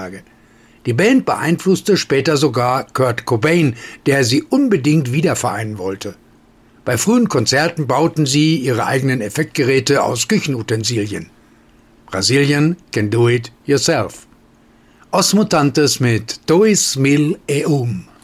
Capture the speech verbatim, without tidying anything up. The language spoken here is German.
heutzutage. Die Band beeinflusste später sogar Kurt Cobain, der sie unbedingt wiedervereinen wollte. Bei frühen Konzerten bauten sie ihre eigenen Effektgeräte aus Küchenutensilien. Brazilian can do it yourself. Os Mutantes mit Dois Mil e Um.